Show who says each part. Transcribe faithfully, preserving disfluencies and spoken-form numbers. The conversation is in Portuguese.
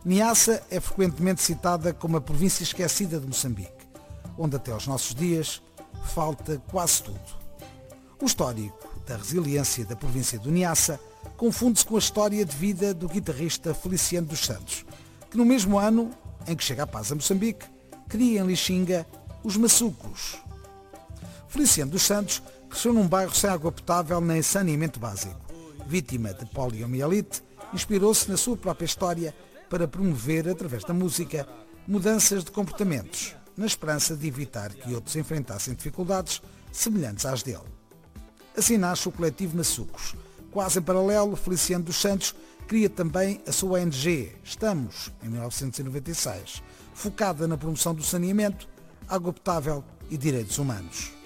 Speaker 1: Niassa é frequentemente citada como a província esquecida de Moçambique, onde até aos nossos dias falta quase tudo. O histórico da resiliência da província do Niassa confunde-se com a história de vida do guitarrista Feliciano dos Santos, que no mesmo ano em que chega a paz a Moçambique, cria em Lixinga os Maçucos. Feliciano dos Santos cresceu num bairro sem água potável nem saneamento básico. Vítima de poliomielite, inspirou-se na sua própria história para promover, através da música, mudanças de comportamentos, na esperança de evitar que outros enfrentassem dificuldades semelhantes às dele. Assim nasce o coletivo Maçucos. Quase em paralelo, Feliciano dos Santos cria também a sua O N G, Estamos, em mil novecentos e noventa e seis, focada na promoção do saneamento, água potável e direitos humanos.